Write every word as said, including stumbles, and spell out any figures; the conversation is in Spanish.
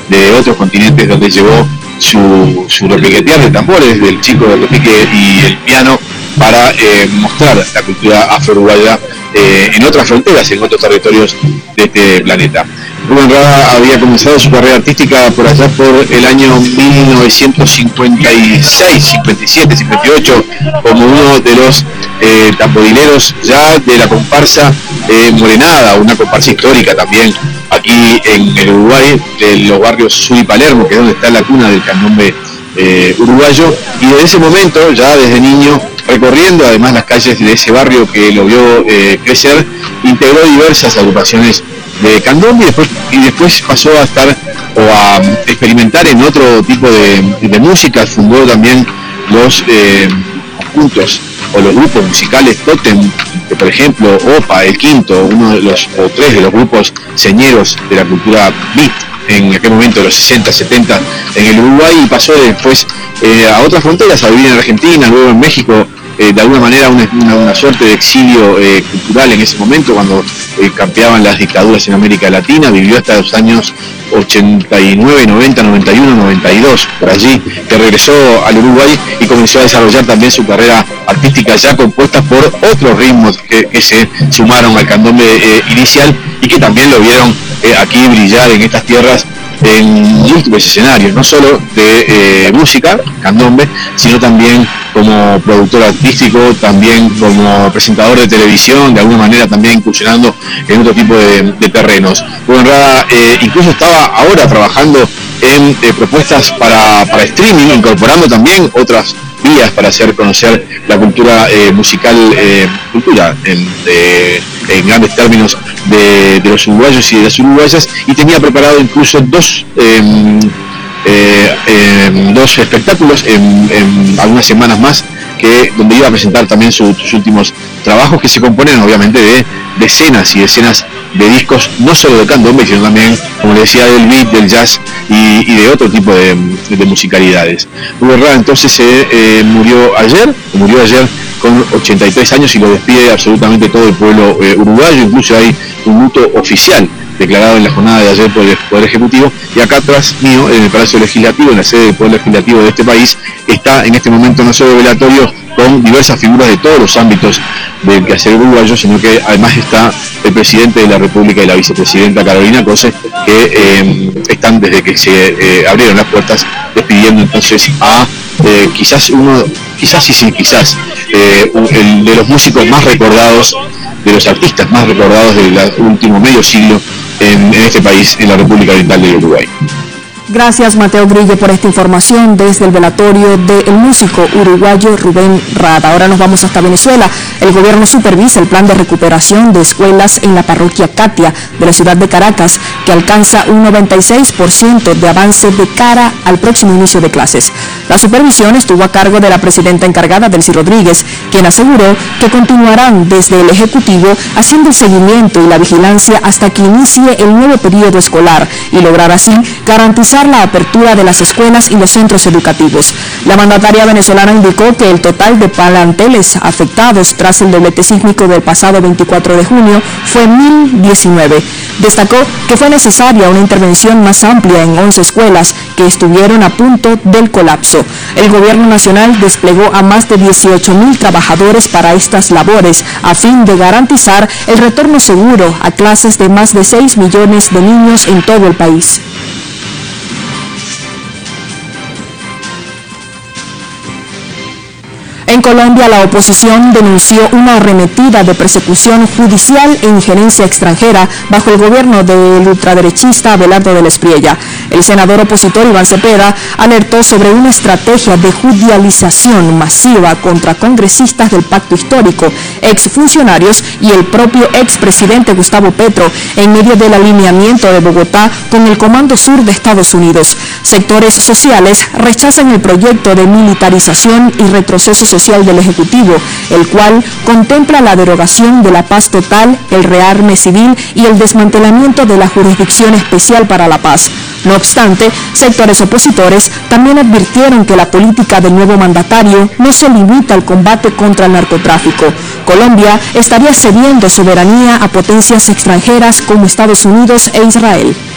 de otros continentes donde llevó su, su repiquetear de tambores del chico del repique y el piano para eh, mostrar la cultura afro-uruguaya eh, en otras fronteras, en otros territorios de este planeta. Rubén Rada había comenzado su carrera artística por allá por el año mil novecientos cincuenta y seis, cincuenta y siete, cincuenta y ocho, como uno de los eh, tamborileros ya de la comparsa eh, Morenada, una comparsa histórica también aquí en el Uruguay, en los barrios Sur y Palermo, que es donde está la cuna del candombe eh, uruguayo, y desde ese momento, ya desde niño, recorriendo además las calles de ese barrio que lo vio eh, crecer, integró diversas agrupaciones de candombe y después, y después pasó a estar o a experimentar en otro tipo de, de música. Fundó también los eh, conjuntos o los grupos musicales Totem, que por ejemplo Opa, El Quinto, uno de los o tres de los grupos señeros de la cultura beat en aquel momento de los sesenta, setenta en el Uruguay, y pasó después eh, a otras fronteras, a vivir en Argentina, luego en México. Eh, de alguna manera una, una, una suerte de exilio eh, cultural en ese momento, cuando eh, campeaban las dictaduras en América Latina. Vivió hasta los años ochenta y nueve, noventa, noventa y uno, noventa y dos, por allí, que regresó al Uruguay y comenzó a desarrollar también su carrera artística, ya compuesta por otros ritmos que, que se sumaron al candombe eh, inicial y que también lo vieron eh, aquí brillar en estas tierras en múltiples escenarios, no solo de eh, música, candombe, sino también como productor artístico, también como presentador de televisión, de alguna manera también incursionando en otro tipo de, de terrenos. Rubén Rada eh, incluso estaba ahora trabajando en eh, propuestas para, para streaming, incorporando también otras vías para hacer conocer la cultura eh, musical, eh, cultura en, de, en grandes términos de, de los uruguayos y de las uruguayas, y tenía preparado incluso dos eh, eh, eh, dos espectáculos en, en algunas semanas más, que donde iba a presentar también su, sus últimos trabajos, que se componen obviamente de decenas y decenas de discos, no solo de candombe, sino también, como le decía, del beat, del jazz y, y de otro tipo de, de musicalidades. Rubén Rada entonces se eh, eh, murió ayer, murió ayer con ochenta y tres años, y lo despide absolutamente todo el pueblo eh, uruguayo. Incluso hay un luto oficial declarado en la jornada de ayer por el Poder Ejecutivo, y acá atrás mío, en el Palacio Legislativo, en la sede del Poder Legislativo de este país, está en este momento no solo velatorio con diversas figuras de todos los ámbitos del quehacer uruguayo, sino que además está el presidente de la República y la vicepresidenta Carolina Cose, que eh, están desde que se eh, abrieron las puertas, despidiendo entonces a eh, quizás uno, quizás y sí, quizás, eh, el de los músicos más recordados, de los artistas más recordados del último medio siglo en, en este país, en la República Oriental del Uruguay. Gracias, Mateo Grillo, por esta información desde el velatorio del músico uruguayo Rubén Rada. Ahora nos vamos hasta Venezuela. El gobierno supervisa el plan de recuperación de escuelas en la parroquia Catia de la ciudad de Caracas, que alcanza un noventa y seis por ciento de avance de cara al próximo inicio de clases. La supervisión estuvo a cargo de la presidenta encargada, Delcy Rodríguez, quien aseguró que continuarán desde el Ejecutivo haciendo el seguimiento y la vigilancia hasta que inicie el nuevo periodo escolar y lograr así garantizar la apertura de las escuelas y los centros educativos. La mandataria venezolana indicó que el total de planteles afectados tras el doblete sísmico del pasado veinticuatro de junio fue mil diecinueve. Destacó que fue necesaria una intervención más amplia en once escuelas que estuvieron a punto del colapso. El gobierno nacional desplegó a más de dieciocho mil trabajadores para estas labores, a fin de garantizar el retorno seguro a clases de más de seis millones de niños en todo el país. En Colombia, la oposición denunció una arremetida de persecución judicial e injerencia extranjera bajo el gobierno del ultraderechista Abelardo del Espriella. El senador opositor Iván Cepeda alertó sobre una estrategia de judicialización masiva contra congresistas del pacto histórico, exfuncionarios y el propio expresidente Gustavo Petro, en medio del alineamiento de Bogotá con el Comando Sur de Estados Unidos. Sectores sociales rechazan el proyecto de militarización y retroceso social del Ejecutivo, el cual contempla la derogación de la paz total, el rearme civil y el desmantelamiento de la Jurisdicción Especial para la Paz. No obstante, sectores opositores también advirtieron que la política del nuevo mandatario no se limita al combate contra el narcotráfico. Colombia estaría cediendo soberanía a potencias extranjeras como Estados Unidos e Israel.